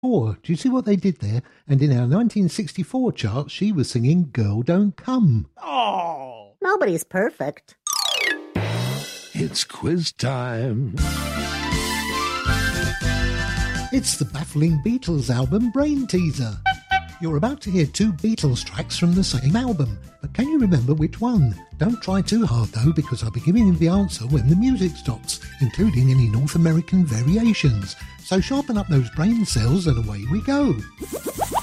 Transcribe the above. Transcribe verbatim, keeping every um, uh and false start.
Oh, do you see what they did there? And in our nineteen sixty-four chart, she was singing Girl Don't Come. Oh! Nobody's perfect. It's quiz time. It's the baffling Beatles album Brain Teaser. You're about to hear two Beatles tracks from the same album, but can you remember which one? Don't try too hard though, because I'll be giving you the answer when the music stops, including any North American variations. So sharpen up those brain cells and away we go.